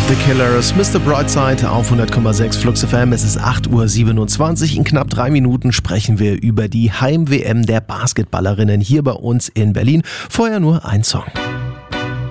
The Killers, Mr. Brightside auf 100,6 Flux FM. Es ist 8:27 Uhr. In knapp 3 Minuten sprechen wir über die Heim-WM der Basketballerinnen hier bei uns in Berlin. Vorher nur ein Song.